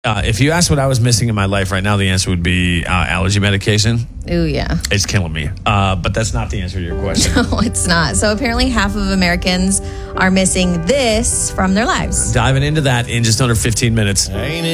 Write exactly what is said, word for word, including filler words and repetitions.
Uh, if you asked what I was missing in my life right now, the answer would be uh, allergy medication. Ooh, yeah. It's killing me. Uh, but that's not the answer to your question. No, it's not. So apparently half of Americans are missing this from their lives. Diving into that in just under fifteen minutes. Ain't it